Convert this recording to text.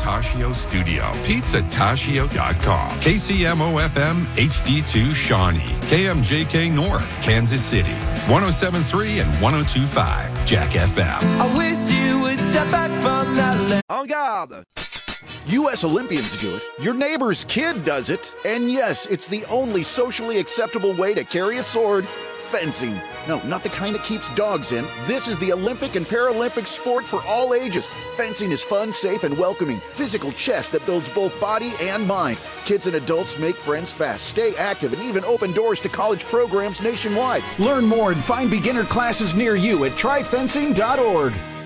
Tashio Studio. Pizzatashio.com. KCMO-FM HD2 Shawnee. KMJK North, Kansas City. 107.3 and 102.5 Jack FM. I wish you would step back from that. En garde! U.S. Olympians do it. Your neighbor's kid does it. And yes, it's the only socially acceptable way to carry a sword. Fencing. No, not the kind that keeps dogs in. This is the Olympic and Paralympic sport for all ages. Fencing is fun, safe, and welcoming. Physical chess that builds both body and mind. Kids and adults make friends fast, stay active, and even open doors to college programs nationwide. Learn more and find beginner classes near you at tryfencing.org.